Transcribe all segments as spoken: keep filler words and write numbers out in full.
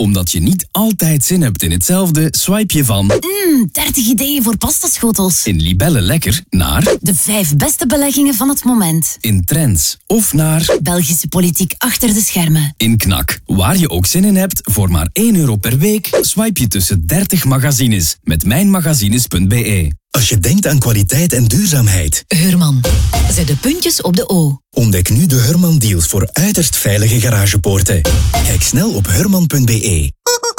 Omdat je niet altijd zin hebt in hetzelfde, swipe je van Mmm, dertig ideeën voor pastaschotels. in Libelle Lekker naar De vijf beste beleggingen van het moment. in Trends of naar Belgische politiek achter de schermen. in Knak. Waar je ook zin in hebt, voor maar één euro per week, swipe je tussen dertig magazines met mijnmagazines punt be. Als je denkt aan kwaliteit en duurzaamheid, Hurman. Zet de puntjes op de O. ontdek nu de Hurman deals voor uiterst veilige garagepoorten. Kijk snel op hurman punt be.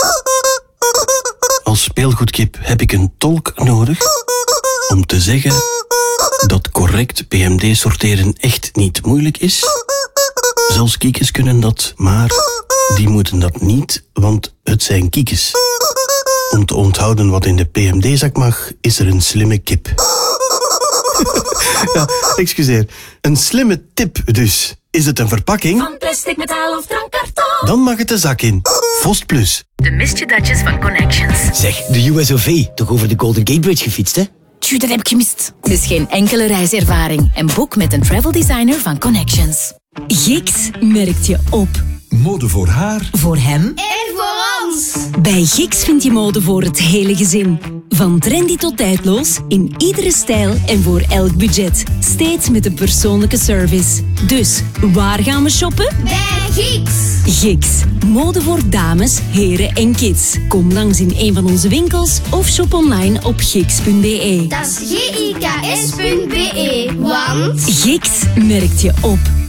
Als speelgoedkip heb ik een tolk nodig om te zeggen dat correct P M D sorteren echt niet moeilijk is. Zelfs kiekjes kunnen dat, maar die moeten dat niet, want het zijn kiekjes. Om te onthouden wat in de P M D-zak mag, is er een slimme kip. Ja, excuseer. Een slimme tip dus. Is het een verpakking? Van plastic, metaal of drankkarton. Dan mag het de zak in. Vost Plus. De mist je datjes van Connections. Zeg, de U S O V, toch over de Golden Gate Bridge gefietst, hè? Tju, dat heb ik gemist. Dus geen enkele reiservaring. En boek met een travel designer van Connections. Giks merkt je op. Mode voor haar. Voor hem. En voor ons. Bij Giks vind je mode voor het hele gezin. Van trendy tot tijdloos, in iedere stijl en voor elk budget. Steeds met een persoonlijke service. Dus, waar gaan we shoppen? Bij Giks. Giks. Mode voor dames, heren en kids. Kom langs in een van onze winkels of shop online op giks punt be. Dat is G I K S punt be. Want... Giks merkt je op.